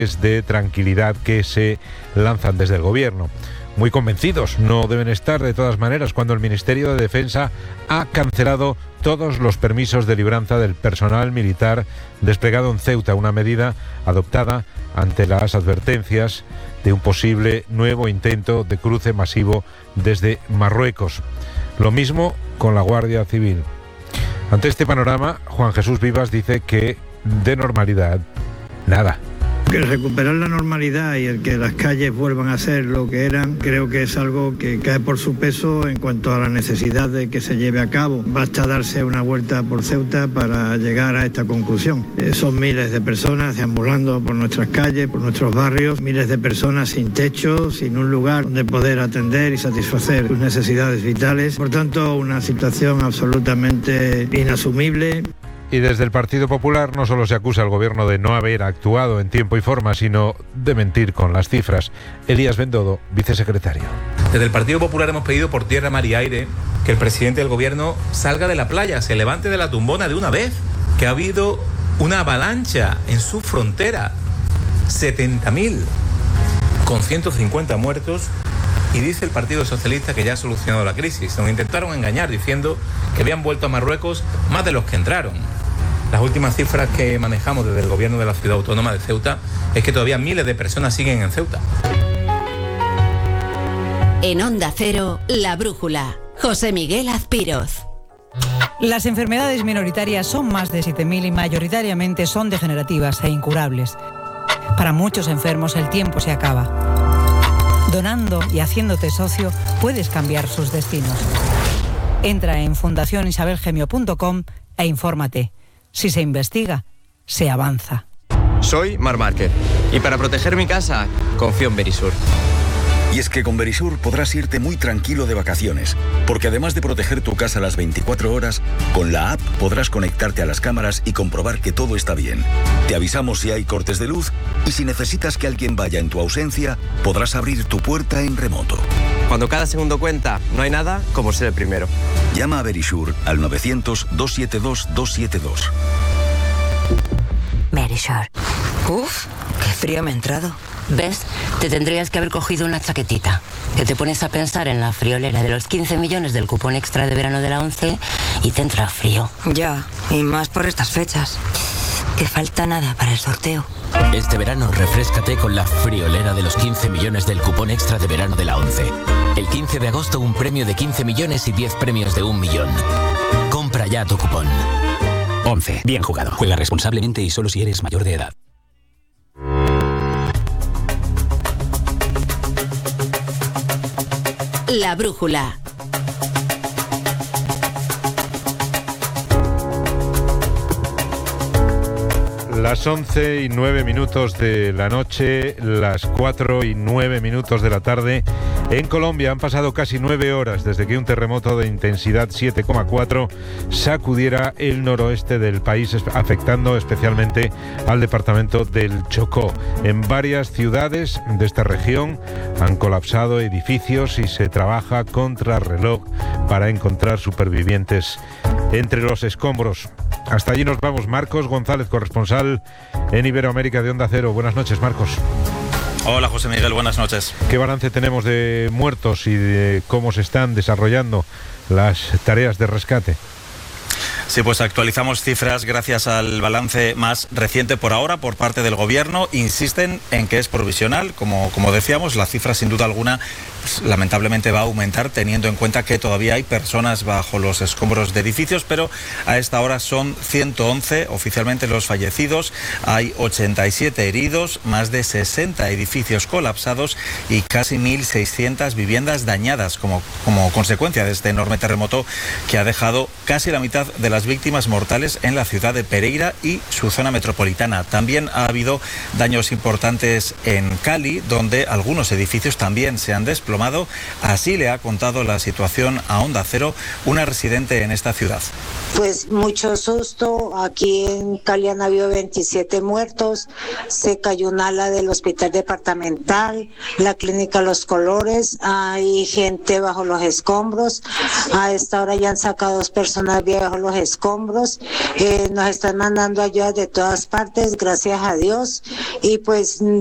de tranquilidad que se lanzan desde el gobierno. Muy convencidos no deben estar de todas maneras cuando el Ministerio de Defensa ha cancelado todos los permisos de libranza del personal militar desplegado en Ceuta, una medida adoptada ante las advertencias de un posible nuevo intento de cruce masivo desde Marruecos. Lo mismo con la Guardia Civil. Ante este panorama, Juan Jesús Vivas dice que de normalidad, nada. El recuperar la normalidad y el que las calles vuelvan a ser lo que eran, creo que es algo que cae por su peso en cuanto a la necesidad de que se lleve a cabo. Basta darse una vuelta por Ceuta para llegar a esta conclusión. Son miles de personas deambulando por nuestras calles, por nuestros barrios, miles de personas sin techo, sin un lugar donde poder atender y satisfacer sus necesidades vitales. Por tanto, una situación absolutamente inasumible. Y desde el Partido Popular no solo se acusa al gobierno de no haber actuado en tiempo y forma, sino de mentir con las cifras. Elías Bendodo, vicesecretario. Desde el Partido Popular hemos pedido por tierra, mar y aire que el presidente del gobierno salga de la playa, se levante de la tumbona de una vez, que ha habido una avalancha en su frontera, 70.000, con 150 muertos, y dice el Partido Socialista que ya ha solucionado la crisis. Nos intentaron engañar diciendo que habían vuelto a Marruecos más de los que entraron. Las últimas cifras que manejamos desde el gobierno de la ciudad autónoma de Ceuta es que todavía miles de personas siguen en Ceuta. En Onda Cero, La Brújula. José Miguel Azpiroz. Las enfermedades minoritarias son más de 7.000 y mayoritariamente son degenerativas e incurables. Para muchos enfermos el tiempo se acaba. Donando y haciéndote socio puedes cambiar sus destinos. Entra en fundacionisabelgemio.com e infórmate. Si se investiga, se avanza. Soy Marc Márquez y para proteger mi casa, confío en Verisur. Y es que con Verisur podrás irte muy tranquilo de vacaciones, porque además de proteger tu casa las 24 horas, con la app podrás conectarte a las cámaras y comprobar que todo está bien. Te avisamos si hay cortes de luz y si necesitas que alguien vaya en tu ausencia, podrás abrir tu puerta en remoto. Cuando cada segundo cuenta, no hay nada como ser el primero. Llama a Verisur al 900-272-272. Verisur. Uf, qué frío me ha entrado. ¿Ves? Te tendrías que haber cogido una chaquetita. Que te pones a pensar en la friolera de los 15 millones del cupón extra de verano de la ONCE y te entra frío. Ya, y más por estas fechas. Que falta nada para el sorteo. Este verano refréscate con la friolera de los 15 millones del cupón extra de verano de la ONCE. El 15 de agosto un premio de 15 millones y 10 premios de 1 millón. Compra ya tu cupón. ONCE. Bien jugado. Juega responsablemente y solo si eres mayor de edad. La Brújula. Las 11:09 de la noche, las 4:09 de la tarde. En Colombia han pasado casi 9 horas desde que un terremoto de intensidad 7,4 sacudiera el noroeste del país, afectando especialmente al departamento del Chocó. En varias ciudades de esta región han colapsado edificios y se trabaja contrarreloj para encontrar supervivientes entre los escombros. Hasta allí nos vamos. Marcos González, corresponsal en Iberoamérica de Onda Cero. Buenas noches, Marcos. Hola, José Miguel, buenas noches. ¿Qué balance tenemos de muertos y de cómo se están desarrollando las tareas de rescate? Sí, pues actualizamos cifras gracias al balance más reciente por ahora por parte del Gobierno. Insisten en que es provisional. Como decíamos, la cifra sin duda alguna pues, lamentablemente va a aumentar teniendo en cuenta que todavía hay personas bajo los escombros de edificios, pero a esta hora son 111 oficialmente los fallecidos, hay 87 heridos, más de 60 edificios colapsados y casi 1.600 viviendas dañadas como consecuencia de este enorme terremoto que ha dejado casi la mitad de las víctimas mortales en la ciudad de Pereira y su zona metropolitana. También ha habido daños importantes en Cali, donde algunos edificios también se han desplomado. Así le ha contado la situación a Onda Cero una residente en esta ciudad. Pues mucho susto. Aquí en Cali han habido 27 muertos. Se cayó un ala del hospital departamental, la clínica Los Colores. Hay gente bajo los escombros. A esta hora ya han sacado 2 personas bajo los escombros. escombros. Nos están mandando ayuda de todas partes, gracias a Dios, y pues